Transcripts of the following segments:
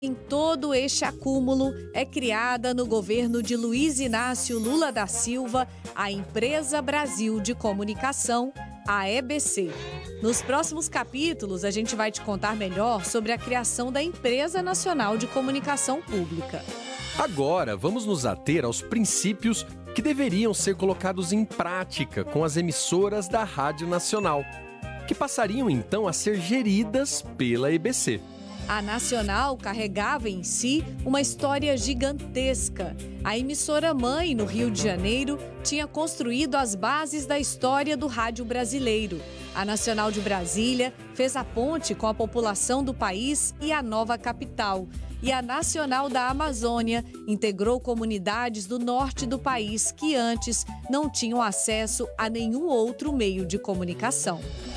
Em todo este acúmulo, é criada no governo de Luiz Inácio Lula da Silva a Empresa Brasil de Comunicação, a EBC. Nos próximos capítulos, a gente vai te contar melhor sobre a criação da Empresa Nacional de Comunicação Pública. Agora, vamos nos ater aos princípios que deveriam ser colocados em prática com as emissoras da Rádio Nacional, que passariam então a ser geridas pela EBC. A Nacional carregava em si uma história gigantesca. A emissora-mãe, no Rio de Janeiro, tinha construído as bases da história do rádio brasileiro. A Nacional de Brasília fez a ponte com a população do país e a nova capital. E a Nacional da Amazônia integrou comunidades do norte do país que antes não tinham acesso a nenhum outro meio de comunicação.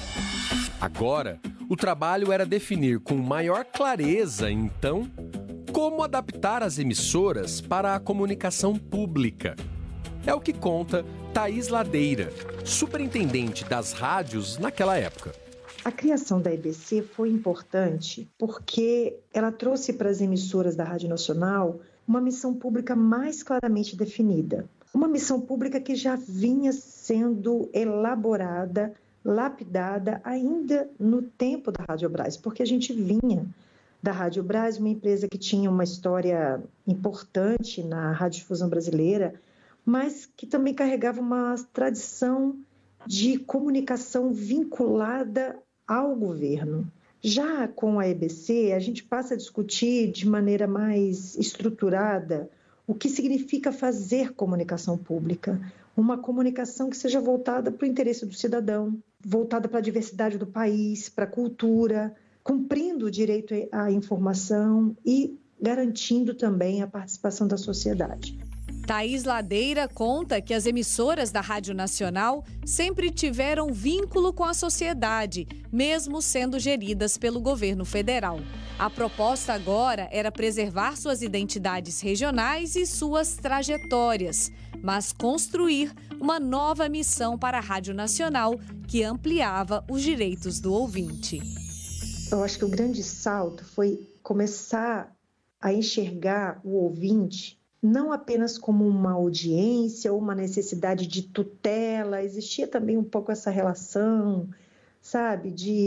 Agora, o trabalho era definir com maior clareza, então, como adaptar as emissoras para a comunicação pública. É o que conta Thaís Ladeira, superintendente das rádios naquela época. A criação da EBC foi importante porque ela trouxe para as emissoras da Rádio Nacional uma missão pública mais claramente definida. Uma missão pública que já vinha sendo elaborada, lapidada ainda no tempo da Rádio Brás, porque a gente vinha da Rádio Brás, uma empresa que tinha uma história importante na radiodifusão brasileira, mas que também carregava uma tradição de comunicação vinculada ao governo. Já com a EBC, a gente passa a discutir de maneira mais estruturada o que significa fazer comunicação pública, uma comunicação que seja voltada para o interesse do cidadão, voltada para a diversidade do país, para a cultura, cumprindo o direito à informação e garantindo também a participação da sociedade. Thaís Ladeira conta que as emissoras da Rádio Nacional sempre tiveram vínculo com a sociedade, mesmo sendo geridas pelo governo federal. A proposta agora era preservar suas identidades regionais e suas trajetórias, mas construir uma nova missão para a Rádio Nacional que ampliava os direitos do ouvinte. Eu acho que o grande salto foi começar a enxergar o ouvinte não apenas como uma audiência ou uma necessidade de tutela, existia também um pouco essa relação, sabe, de,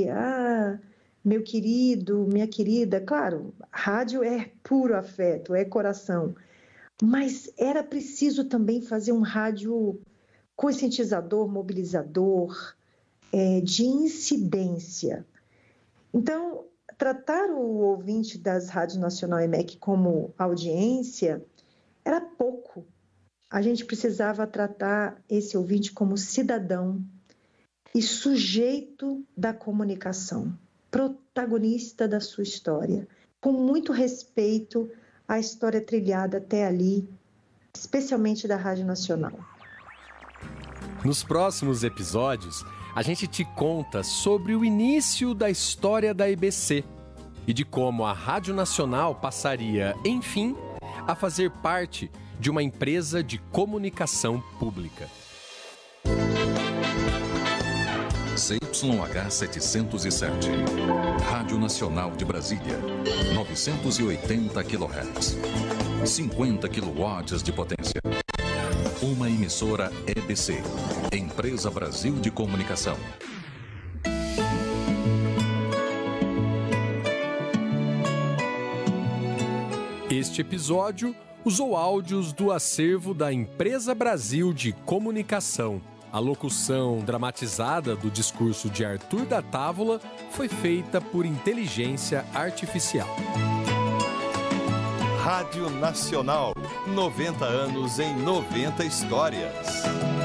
meu querido, minha querida, claro, rádio é puro afeto, é coração, mas era preciso também fazer um rádio conscientizador, mobilizador, de incidência. Então, tratar o ouvinte das rádios Nacional e MEC como audiência era pouco. A gente precisava tratar esse ouvinte como cidadão e sujeito da comunicação, protagonista da sua história, com muito respeito à história trilhada até ali, especialmente da Rádio Nacional. Nos próximos episódios, a gente te conta sobre o início da história da EBC e de como a Rádio Nacional passaria, enfim, a fazer parte de uma empresa de comunicação pública. ZYH 707, Rádio Nacional de Brasília, 980 kHz, 50 kW de potência. Uma emissora EBC, Empresa Brasil de Comunicação. Este episódio usou áudios do acervo da Empresa Brasil de Comunicação. A locução dramatizada do discurso de Arthur da Távola foi feita por inteligência artificial. Rádio Nacional, 90 anos em 90 histórias.